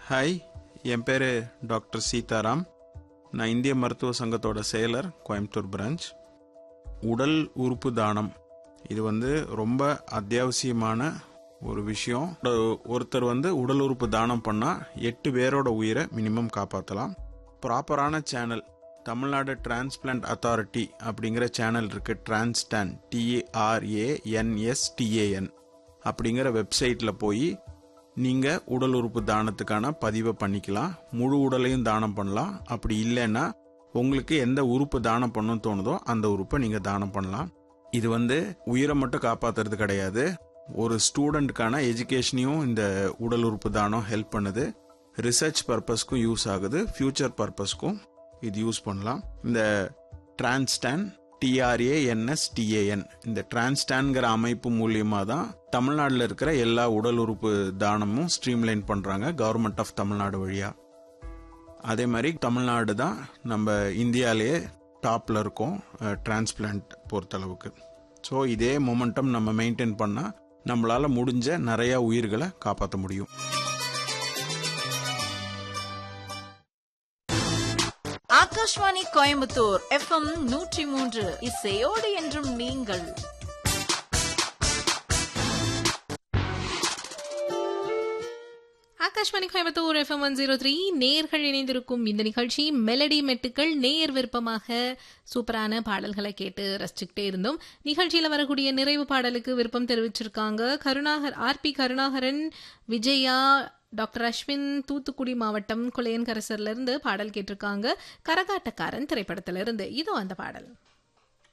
Hi, என் பேர் doctor Sitaram. நான் இந்திய மருத்துவ சங்கத்தோட செயலர், கோயம்புத்தூர் பிரான்ச். உடல் உறுப்பு தானம் இது ரொம்ப அத்தியாவசியமான ஒரு விஷயம். ஒருத்தர் உடல் உறுப்பு தானம் பண்ணால் 8 பேரோட உயிரை மினிமம் காப்பாற்றலாம். ப்ராப்பரான சேனல் தமிழ்நாடு டிரான்ஸ்பிளான்ட் அத்தாரிட்டி அப்படிங்கிற சேனல் இருக்குது. டிரான்ஸ்டான் TRANSTAN அப்படிங்கிற வெப்சைட்டில் போய் நீங்கள் உடல் உறுப்பு தானத்துக்கான பதிவை பண்ணிக்கலாம். முழு உடலையும் தானம் பண்ணலாம். அப்படி இல்லைன்னா உங்களுக்கு எந்த உறுப்பு தானம் பண்ணணும்னு தோணுதோ அந்த உறுப்பை நீங்கள் தானம் பண்ணலாம். இது உயிரை மட்டும் காப்பாற்றுறது கிடையாது, ஒரு ஸ்டூடெண்ட்டுக்கான எஜுகேஷனையும் இந்த உடல் உறுப்பு தானம் ஹெல்ப் பண்ணுது. ரிசர்ச் பர்பஸ்க்கும் யூஸ் ஆகுது, ஃபியூச்சர் பர்பஸ்க்கும் இது யூஸ் பண்ணலாம். இந்த டிரான்ஸ்டான் TRANSTAN இந்த டிரான்ஸ்டான்கிற அமைப்பு மூலியமாக தான் தமிழ்நாட்டில் இருக்கிற எல்லா உடல் உறுப்பு தானமும் ஸ்ட்ரீம்லைன் பண்ணுறாங்க கவர்மெண்ட் ஆஃப் தமிழ்நாடு வழியா. அதே மாதிரி தமிழ்நாடு தான் நம்ம இந்தியாவிலேயே டாப்பில் இருக்கோம் டிரான்ஸ்பிளான்ட் பொறுத்தளவுக்கு. ஸோ இதே மொமெண்டம் நம்ம மெயின்டைன் பண்ணால் நம்மளால் முடிஞ்ச நிறையா உயிர்களை காப்பாற்ற முடியும். ஆகாஷ்வாணி கோயம்புத்தூர் FM 103 இசையோடு என்றும் நீங்கள். ஆகாஷ்வாணி கோயம்புத்தூர் FM 103 நேயர்கள் இணைந்திருக்கும் இந்த நிகழ்ச்சி மெலடி மெட்டுக்கள். நேயர் விருப்பமாக சூப்பரான பாடல்களை கேட்டு ரசிச்சுக்கிட்டே இருந்தோம். நிகழ்ச்சியில் வரக்கூடிய நிறைவு பாடலுக்கு விருப்பம் தெரிவிச்சிருக்காங்க RP கருணாகரன், விஜயா, டாக்டர் அஸ்வின், தூத்துக்குடி மாவட்டம் கொலையன்கரசர்ல இருந்து பாடல் கேட்டிருக்காங்க. கரகாட்டக்காரன் திரைப்படத்திலிருந்து. இதோ அந்த பாடல்.